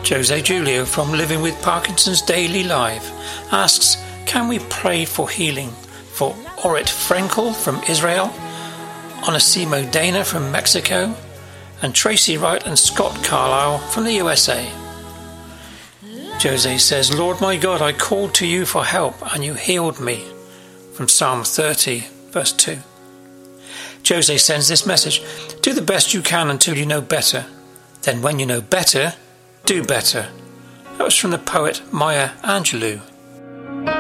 Jose Julio from Living with Parkinson's Daily Live asks, can we pray for healing for Orit Frenkel from Israel, Onasimo Dana from Mexico, and Tracy Wright and Scott Carlisle from the USA? Jose says, Lord my God, I called to you for help and you healed me, from Psalm 30 verse 2. Jose sends this message, do the best you can until you know better. Then when you know better, do better. That was from the poet Maya Angelou.